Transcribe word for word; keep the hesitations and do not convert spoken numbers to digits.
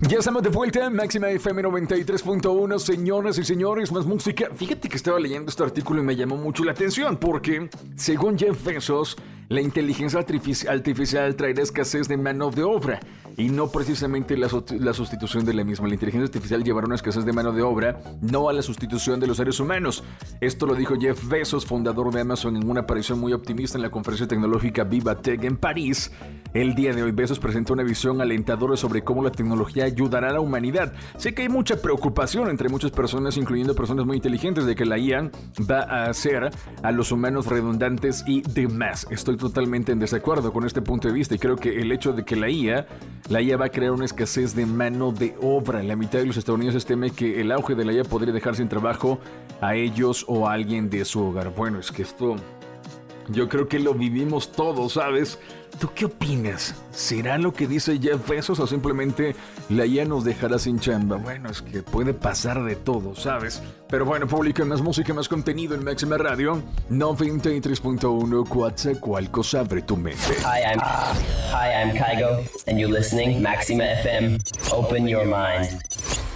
Ya estamos de vuelta en Máxima F M noventa y tres punto uno, señoras y señores, más música. Fíjate que estaba leyendo este artículo y me llamó mucho la atención porque, según Jeff Bezos, la inteligencia artificial traerá escasez de mano de obra y no precisamente la, la sustitución de la misma. La inteligencia artificial llevará una escasez de mano de obra, no a la sustitución de los seres humanos. Esto lo dijo Jeff Bezos, fundador de Amazon, en una aparición muy optimista en la conferencia tecnológica VivaTech en París. El día de hoy, Bezos presentó una visión alentadora sobre cómo la tecnología ayudará a la humanidad. Sé que hay mucha preocupación entre muchas personas, incluyendo personas muy inteligentes, de que la I A va a hacer a los humanos redundantes y demás. Estoy totalmente en desacuerdo con este punto de vista y creo que el hecho de que la I A, la I A va a crear una escasez de mano de obra. La mitad de los estadounidenses teme que el auge de la I A podría dejar sin trabajo a ellos o a alguien de su hogar. Bueno, es que esto... yo creo que lo vivimos todos, ¿sabes? ¿Tú qué opinas? ¿Será lo que dice Jeff Bezos o simplemente la I A nos dejará sin chamba? Bueno, es que puede pasar de todo, ¿sabes? Pero bueno, publica más música, más contenido en Máxima Radio noventa y tres punto uno. Coatzacoalcos, abre tu mente. Hi, I'm Hi, I'm Kygo, and you're listening Máxima F M. Open your mind.